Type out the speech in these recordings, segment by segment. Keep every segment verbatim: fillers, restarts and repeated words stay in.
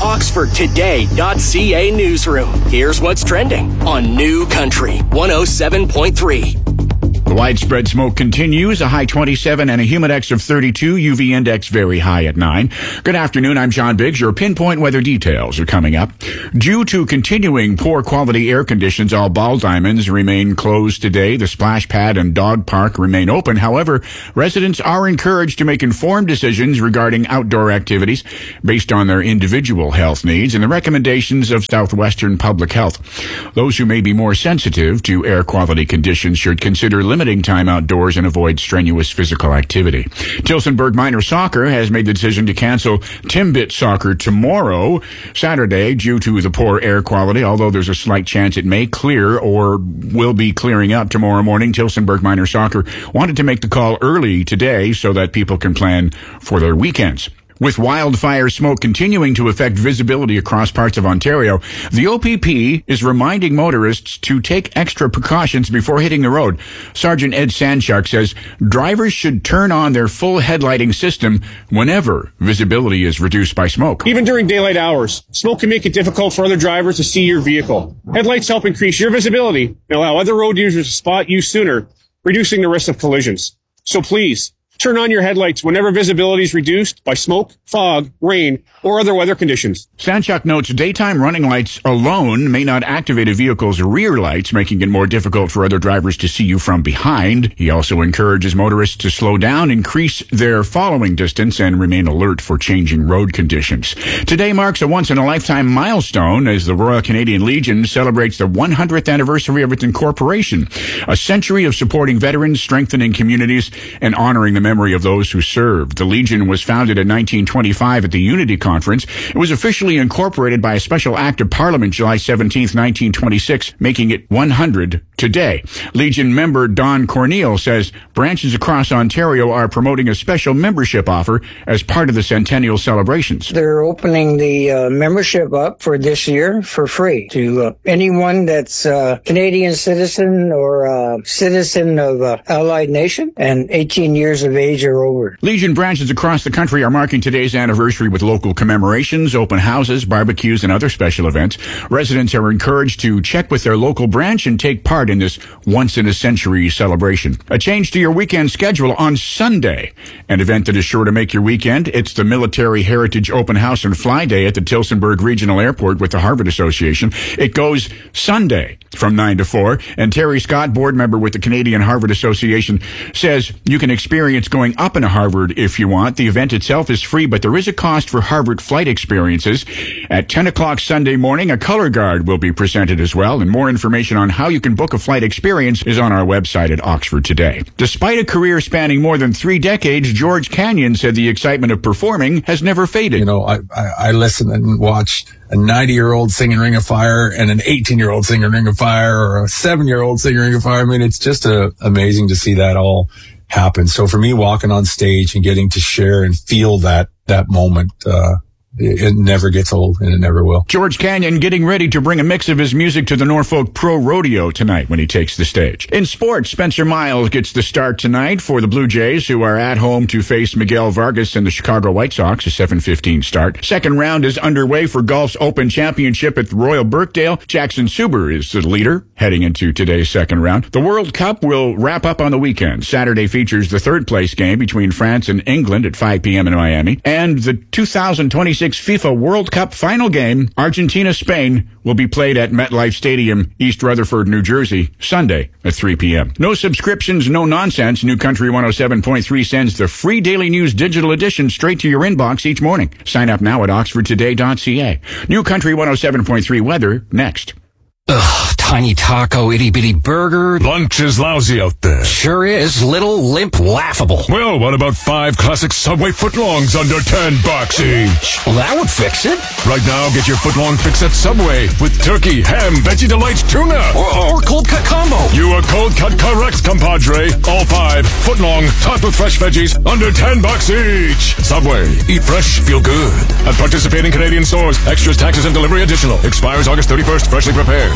Oxford Today dot C A newsroom. Here's what's trending on New Country one oh seven point three. The widespread smoke continues, a high twenty-seven and a humidex of thirty-two, U V index very high at nine. Good afternoon, I'm John Biggs. Your pinpoint weather details are coming up. Due to continuing poor quality air conditions, all ball diamonds remain closed today. The splash pad and dog park remain open. However, residents are encouraged to make informed decisions regarding outdoor activities based on their individual health needs and the recommendations of Southwestern Public Health. Those who may be more sensitive to air quality conditions should consider limiting time outdoors and avoid strenuous physical activity. Tillsonburg Minor Soccer has made the decision to cancel Timbit Soccer tomorrow, Saturday, due to the poor air quality, although there's a slight chance it may clear or will be clearing up tomorrow morning. Tillsonburg Minor Soccer wanted to make the call early today so that people can plan for their weekends. With wildfire smoke continuing to affect visibility across parts of Ontario, the O P P is reminding motorists to take extra precautions before hitting the road. Sergeant Ed Sanchuk says drivers should turn on their full headlighting system whenever visibility is reduced by smoke. Even during daylight hours, smoke can make it difficult for other drivers to see your vehicle. Headlights help increase your visibility and allow other road users to spot you sooner, reducing the risk of collisions. So please, turn on your headlights whenever visibility is reduced by smoke, fog, rain, or other weather conditions. Sanchuk notes daytime running lights alone may not activate a vehicle's rear lights, making it more difficult for other drivers to see you from behind. He also encourages motorists to slow down, increase their following distance, and remain alert for changing road conditions. Today marks a once-in-a-lifetime milestone as the Royal Canadian Legion celebrates the one hundredth anniversary of its incorporation, a century of supporting veterans, strengthening communities, and honoring the memory of those who served. The Legion was founded in nineteen twenty-five at the Unity Conference. It was officially incorporated by a special act of Parliament July seventeenth, nineteen twenty-six, making it one hundred today. Legion member Don Corneal says branches across Ontario are promoting a special membership offer as part of the centennial celebrations. They're opening the uh, membership up for this year for free to uh, anyone that's a Canadian citizen or a citizen of uh, Allied Nation and eighteen years of age or over. Legion branches across the country are marking today's anniversary with local commemorations, open houses, barbecues, and other special events. Residents are encouraged to check with their local branch and take part in this once-in-a-century celebration. A change to your weekend schedule on Sunday. An event that is sure to make your weekend. It's the Military Heritage Open House and Fly Day at the Tillsonburg Regional Airport with the Harvard Association. It goes Sunday from nine to four, and Terry Scott, board member with the Canadian Harvard Association, says you can experience going up in a Harvard if you want. The event itself is free, but there is a cost for Harvard flight experiences. At ten o'clock Sunday morning, a color guard will be presented as well, and more information on how you can book a flight experience is on our website at Oxford Today. Despite a career spanning more than three decades, George Canyon said the excitement of performing has never faded. You know, I, I, I listen and watch a ninety-year-old singing Ring of Fire and an eighteen-year-old singing Ring of Fire or a seven-year-old singing Ring of Fire. I mean, it's just a, amazing to see that all happen. So for me, walking on stage and getting to share and feel that, that moment, uh, it never gets old, and it never will. George Canyon getting ready to bring a mix of his music to the Norfolk Pro Rodeo tonight when he takes the stage. In sports, Spencer Miles gets the start tonight for the Blue Jays, who are at home to face Miguel Vargas and the Chicago White Sox, a seven fifteen start. Second round is underway for golf's Open Championship at Royal Birkdale. Jackson Suber is the leader heading into today's second round. The World Cup will wrap up on the weekend. Saturday features the third place game between France and England at five p.m. in Miami, and the two thousand twenty-six FIFA World Cup final game, Argentina-Spain, will be played at MetLife Stadium, East Rutherford, New Jersey, Sunday at three p.m. No subscriptions, no nonsense. New Country one oh seven point three sends the free Daily News digital edition straight to your inbox each morning. Sign up now at oxford today dot c a. New Country one oh seven point three weather next. Ugh, tiny taco, itty-bitty burger. Lunch is lousy out there. Sure is. Little, limp, laughable. Well, what about five classic Subway footlongs under ten bucks each? Well, that would fix it. Right now, get your footlong fix at Subway with turkey, ham, Veggie Delights tuna. Or, or cold cut combo. You are cold cut correct, compadre. All five footlong, topped with fresh veggies, under ten bucks each. Subway. Eat fresh, feel good. At participating Canadian stores. Extras, taxes, and delivery additional. Expires August thirty-first. Freshly prepared.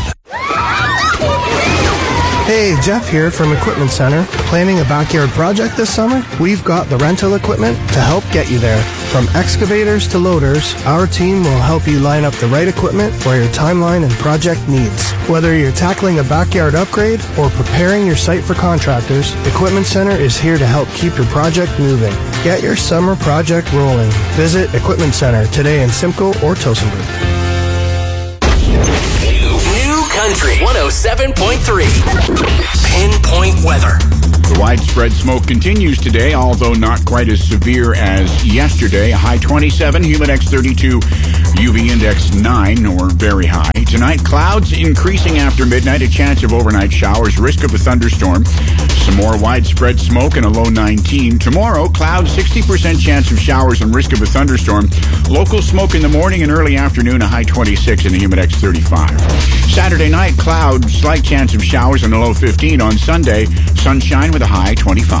Hey, Jeff here from Equipment Center. Planning a backyard project this summer? We've got the rental equipment to help get you there. From excavators to loaders, our team will help you line up the right equipment for your timeline and project needs. Whether you're tackling a backyard upgrade or preparing your site for contractors, Equipment Center is here to help keep your project moving. Get your summer project rolling. Visit Equipment Center today in Simcoe or Towsonburg. New Country one oh seven point three. Pinpoint weather. The widespread smoke continues today, although not quite as severe as yesterday. A high twenty-seven, humid X thirty-two, U V index nine or very high. Tonight, clouds increasing after midnight, a chance of overnight showers, risk of a thunderstorm. Some more widespread smoke and a low nineteen. Tomorrow, clouds, sixty percent chance of showers and risk of a thunderstorm. Local smoke in the morning and early afternoon, a high twenty-six and a humid X thirty-five. Saturday night, clouds, slight chance of showers and a low fifteen. On Sunday, sunshine with a high twenty-five.